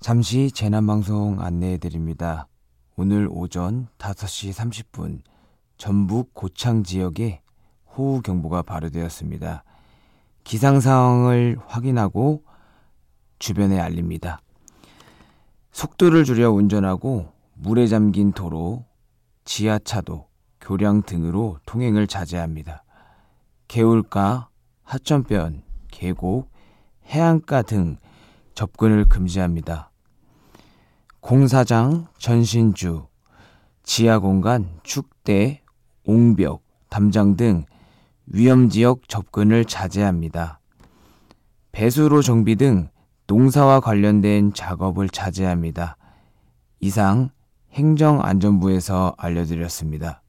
잠시 재난방송 안내해드립니다. 오늘 오전 5시 30분 전북 고창 지역에 호우경보가 발효되었습니다. 기상상황을 확인하고 주변에 알립니다. 속도를 줄여 운전하고 물에 잠긴 도로, 지하차도, 교량 등으로 통행을 자제합니다. 개울가, 하천변, 계곡, 해안가 등 접근을 금지합니다. 공사장, 전신주, 지하공간, 축대, 옹벽, 담장 등 위험지역 접근을 자제합니다. 배수로 정비 등 농사와 관련된 작업을 자제합니다. 이상 행정안전부에서 알려드렸습니다.